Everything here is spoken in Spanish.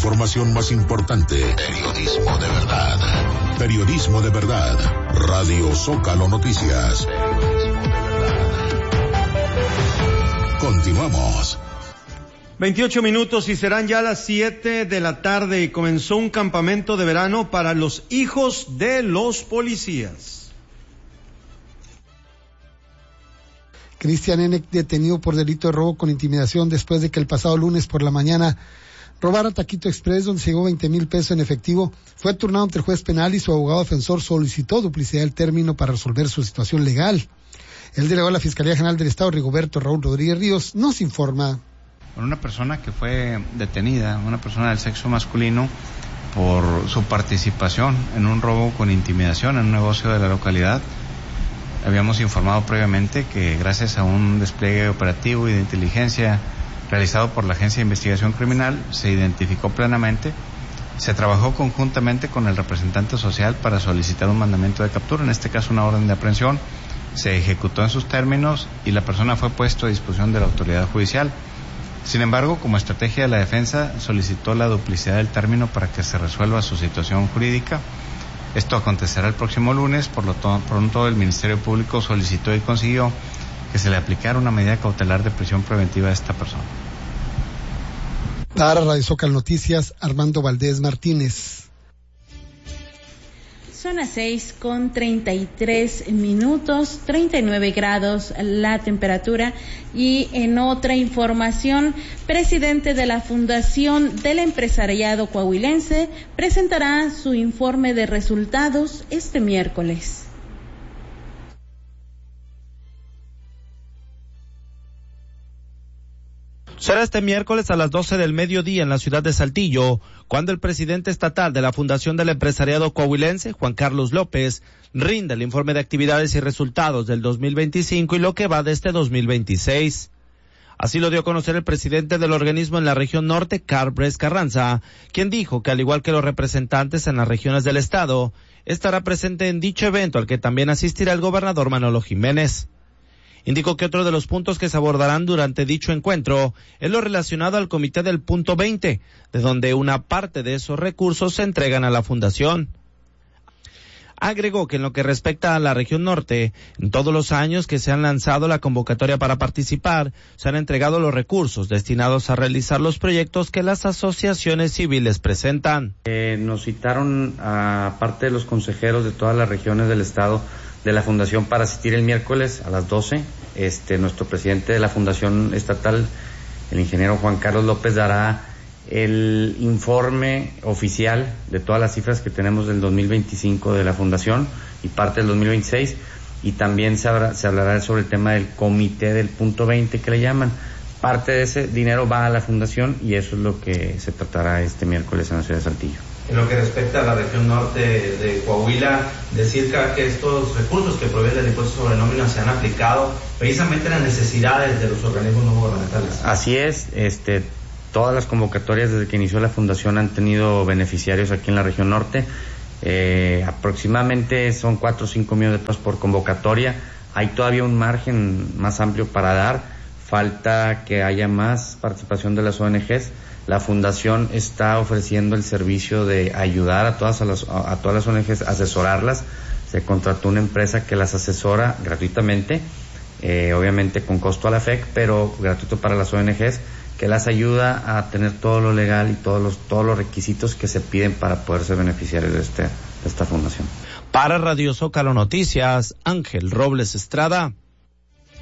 información más importante. Periodismo de verdad. Periodismo de verdad. Radio Zócalo Noticias. Continuamos. 28 minutos y serán ya las 7 de la tarde y comenzó un campamento de verano para los hijos de los policías. Cristian N., detenido por delito de robo con intimidación después de que el pasado lunes por la mañana robara Taquito Express, donde se llevó 20,000 pesos en efectivo, fue turnado ante el juez penal y su abogado defensor solicitó duplicidad del término para resolver su situación legal. El delegado de la Fiscalía General del Estado, Rigoberto Raúl Rodríguez Ríos, nos informa. Una persona que fue detenida, una persona del sexo masculino, por su participación en un robo con intimidación en un negocio de la localidad. Habíamos informado previamente que gracias a un despliegue operativo y de inteligencia realizado por la Agencia de Investigación Criminal, se identificó plenamente, se trabajó conjuntamente con el representante social para solicitar un mandamiento de captura, en este caso una orden de aprehensión, se ejecutó en sus términos y la persona fue puesto a disposición de la autoridad judicial. Sin embargo, como estrategia de la defensa, solicitó la duplicidad del término para que se resuelva su situación jurídica. Esto acontecerá el próximo lunes, por lo pronto el Ministerio Público solicitó y consiguió que se le aplicara una medida cautelar de prisión preventiva a esta persona. Para Radio Zócalo Noticias, Armando Valdés Martínez. Son las 6:33, 39 grados la temperatura. Y en otra información, presidente de la Fundación del Empresariado Coahuilense presentará su informe de resultados este miércoles. Será este miércoles a las 12 del mediodía en la ciudad de Saltillo, cuando el presidente estatal de la Fundación del Empresariado Coahuilense, Juan Carlos López, rinda el informe de actividades y resultados del 2025 y lo que va de este 2026. Así lo dio a conocer el presidente del organismo en la región norte, Carl Bres Carranza, quien dijo que al igual que los representantes en las regiones del estado, estará presente en dicho evento al que también asistirá el gobernador Manolo Jiménez. Indicó que otro de los puntos que se abordarán durante dicho encuentro es lo relacionado al comité del punto 20, de donde una parte de esos recursos se entregan a la fundación. Agregó que en lo que respecta a la región norte, en todos los años que se han lanzado la convocatoria para participar, se han entregado los recursos destinados a realizar los proyectos que las asociaciones civiles presentan. Nos citaron a parte de los consejeros de todas las regiones del estado de la fundación para asistir el miércoles a las 12. Nuestro presidente de la fundación estatal, el ingeniero Juan Carlos López, dará el informe oficial de todas las cifras que tenemos del 2025 de la fundación y parte del 2026, y también se hablará sobre el tema del comité del punto 20 que le llaman. Parte de ese dinero va a la fundación y eso es lo que se tratará este miércoles en la ciudad de Saltillo. En lo que respecta a la región norte de Coahuila, decir que estos recursos que provienen del impuesto sobre nómina se han aplicado precisamente a las necesidades de los organismos no gubernamentales. Así es, todas las convocatorias desde que inició la fundación han tenido beneficiarios aquí en la región norte. Aproximadamente son 4 o 5 millones de pesos por convocatoria. Hay todavía un margen más amplio para dar. Falta que haya más participación de las ONGs. La fundación está ofreciendo el servicio de ayudar a todas las ONGs, asesorarlas. Se contrató una empresa que las asesora gratuitamente, obviamente con costo a la FEC, pero gratuito para las ONGs, que las ayuda a tener todo lo legal y todos los requisitos que se piden para poder ser beneficiarios de esta fundación. Para Radio Zócalo Noticias, Ángel Robles Estrada.